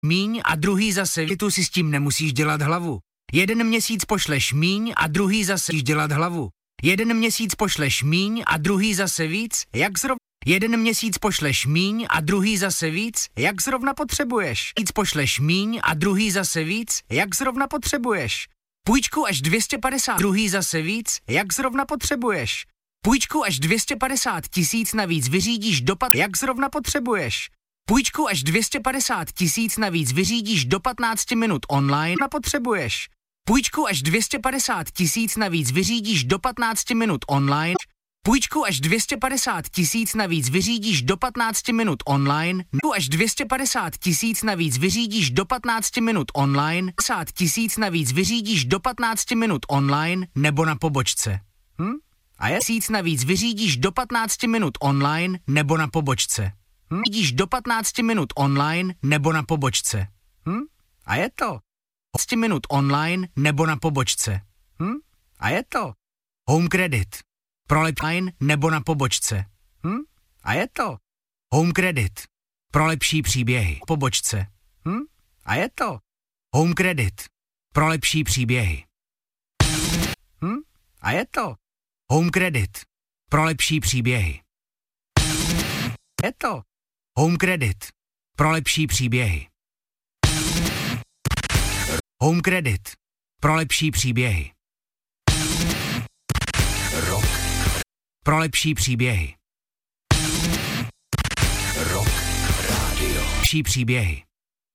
míň a druhý zase tu si s tím nemusíš dělat hlavu. Jeden měsíc pošleš míň a druhý zase dělat hlavu. Jeden měsíc pošleš míň a druhý zase víc, jak zrovna. Jeden měsíc pošleš míň a druhý zase víc, jak zrovna potřebuješ. Víc pošleš míň a druhý zase víc, jak zrovna potřebuješ. Půjčku až 250, druhý zase víc, jak zrovna potřebuješ. Půjčku až 250 000 navíc vyřídíš do jak zrovna potřebuješ. Půjčku až 250 000 navíc vyřídíš do 15 minut online na potřebuješ. Půjčku až 250 000 navíc vyřídíš do 15 minut online. Půjčku až 250 000 navíc vyřídíš do 15 minut online. Půjčku až 250 000 navíc vyřídíš do 15 minut online. 50 000 navíc vyřídíš do 15 minut online nebo na pobočce. A je 1000 navíc vyřídíš do 15 minut online nebo na pobočce. Vyřídíš do 15 minut online nebo na pobočce. A je to 15 minut online nebo na pobočce. A je to Home Credit. Pro lepší nebo na pobočce. A je to Home Credit. Pro lepší příběhy. Pobočce. A je to Home Credit. Pro lepší příběhy. A je to Home Credit. Pro lepší příběhy. Je to Home Credit. Pro lepší příběhy. Home Credit. Pro lepší příběhy. Rock. Pro lepší příběhy. Rock Radio. Lepší příběhy.